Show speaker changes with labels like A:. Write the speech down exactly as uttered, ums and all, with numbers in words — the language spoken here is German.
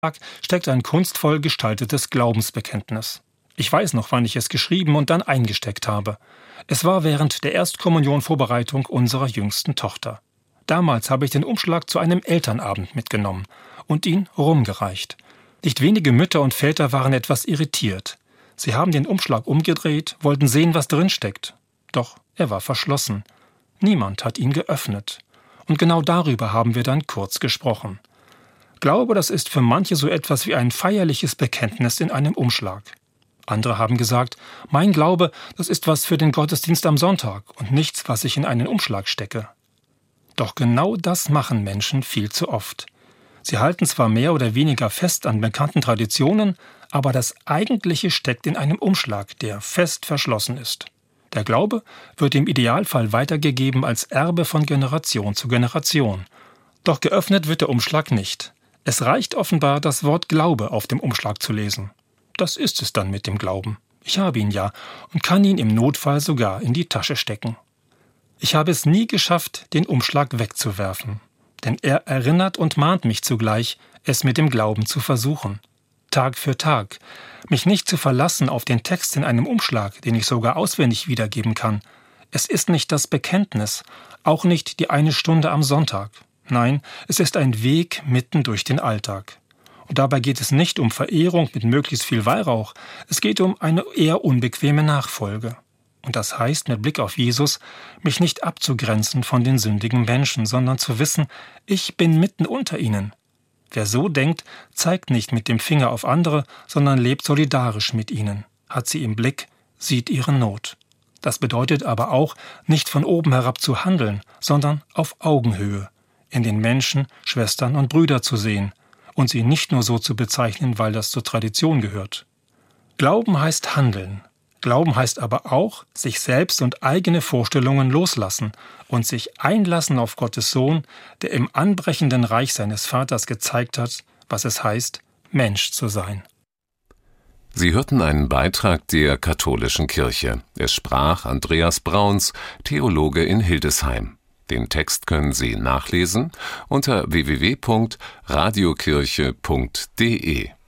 A: steckt ein kunstvoll gestaltetes Glaubensbekenntnis. Ich weiß noch, wann ich es geschrieben und dann eingesteckt habe. Es war während der Erstkommunion-Vorbereitung unserer jüngsten Tochter. Damals habe ich den Umschlag zu einem Elternabend mitgenommen und ihn rumgereicht. Nicht wenige Mütter und Väter waren etwas irritiert. Sie haben den Umschlag umgedreht, wollten sehen, was drin steckt. Doch er war verschlossen. Niemand hat ihn geöffnet. Und genau darüber haben wir dann kurz gesprochen. Glaube, das ist für manche so etwas wie ein feierliches Bekenntnis in einem Umschlag. Andere haben gesagt, mein Glaube, das ist was für den Gottesdienst am Sonntag und nichts, was ich in einen Umschlag stecke. Doch genau das machen Menschen viel zu oft. Sie halten zwar mehr oder weniger fest an bekannten Traditionen, aber das Eigentliche steckt in einem Umschlag, der fest verschlossen ist. Der Glaube wird im Idealfall weitergegeben als Erbe von Generation zu Generation. Doch geöffnet wird der Umschlag nicht. Es reicht offenbar, das Wort Glaube auf dem Umschlag zu lesen. Das ist es dann mit dem Glauben. Ich habe ihn ja und kann ihn im Notfall sogar in die Tasche stecken. Ich habe es nie geschafft, den Umschlag wegzuwerfen. Denn er erinnert und mahnt mich zugleich, es mit dem Glauben zu versuchen. Tag für Tag. Mich nicht zu verlassen auf den Text in einem Umschlag, den ich sogar auswendig wiedergeben kann. Es ist nicht das Bekenntnis, auch nicht die eine Stunde am Sonntag. Nein, es ist ein Weg mitten durch den Alltag. Und dabei geht es nicht um Verehrung mit möglichst viel Weihrauch. Es geht um eine eher unbequeme Nachfolge. Und das heißt, mit Blick auf Jesus, mich nicht abzugrenzen von den sündigen Menschen, sondern zu wissen, ich bin mitten unter ihnen. Wer so denkt, zeigt nicht mit dem Finger auf andere, sondern lebt solidarisch mit ihnen, hat sie im Blick, sieht ihre Not. Das bedeutet aber auch, nicht von oben herab zu handeln, sondern auf Augenhöhe, in den Menschen, Schwestern und Brüder zu sehen und sie nicht nur so zu bezeichnen, weil das zur Tradition gehört. Glauben heißt handeln. Glauben heißt aber auch, sich selbst und eigene Vorstellungen loslassen und sich einlassen auf Gottes Sohn, der im anbrechenden Reich seines Vaters gezeigt hat, was es heißt, Mensch zu sein.
B: Sie hörten einen Beitrag der Katholischen Kirche. Es sprach Andreas Brauns, Theologe in Hildesheim. Den Text können Sie nachlesen unter w w w punkt radiokirche punkt d e.